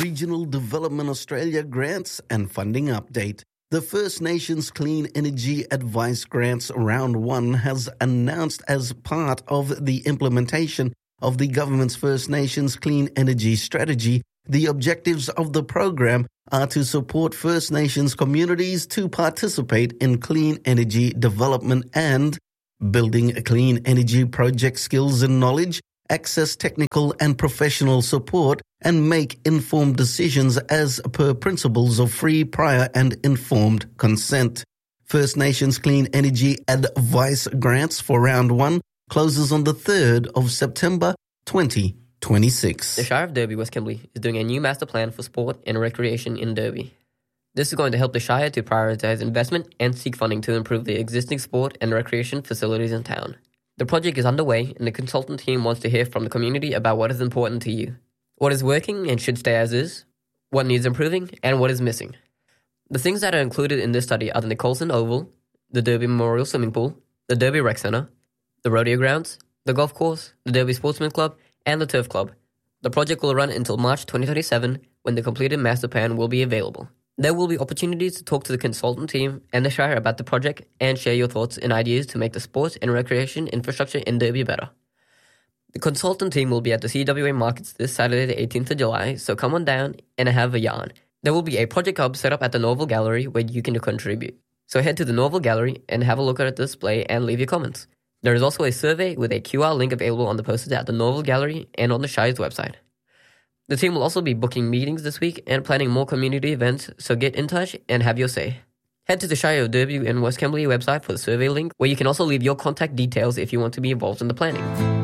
Regional Development Australia grants and funding update. The First Nations Clean Energy Advice Grants Round 1 has announced as part of the implementation of the government's First Nations Clean Energy Strategy. The objectives of the program are to support First Nations communities to participate in clean energy development and building clean energy project skills and knowledge, access technical and professional support, and make informed decisions as per principles of free, prior and informed consent. First Nations Clean Energy Advice Grants for Round 1 closes on the 3rd of September 2026. The Shire of Derby West Kimberley is doing a new master plan for sport and recreation in Derby. This is going to help the Shire to prioritise investment and seek funding to improve the existing sport and recreation facilities in town. The project is underway and the consultant team wants to hear from the community about what is important to you, what is working and should stay as is, what needs improving, and what is missing. The things that are included in this study are the Nicholson Oval, the Derby Memorial Swimming Pool, the Derby Rec Centre, the rodeo grounds, the golf course, the Derby Sportsman Club, and the Turf Club. The project will run until March 2037 when the completed master plan will be available. There will be opportunities to talk to the consultant team and the Shire about the project and share your thoughts and ideas to make the sports and recreation infrastructure in Derby better. The consultant team will be at the CWA Markets this Saturday the 18th of July, so come on down and have a yarn. There will be a project hub set up at the Norval Gallery where you can contribute. So head to the Norval Gallery and have a look at the display and leave your comments. There is also a survey with a QR link available on the posters at the Norval Gallery and on the Shire's website. The team will also be booking meetings this week and planning more community events, so get in touch and have your say. Head to the Shire of Derby and West Kimberley website for the survey link, where you can also leave your contact details if you want to be involved in the planning.